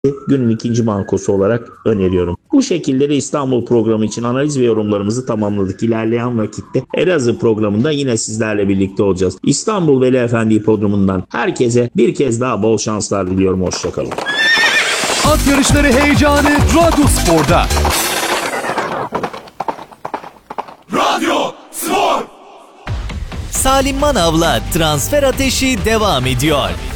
günün ikinci bankosu olarak öneriyorum. Bu şekilde İstanbul programı için analiz ve yorumlarımızı tamamladık. İlerleyen vakitte Elazığ programında yine sizlerle birlikte olacağız. İstanbul Veli Efendi programından herkese bir kez daha bol şanslar diliyorum. Hoşçakalın. At yarışları heyecanı Radyo Spor'da. Radyo Spor. Salim Manav'la Transfer Ateşi devam ediyor.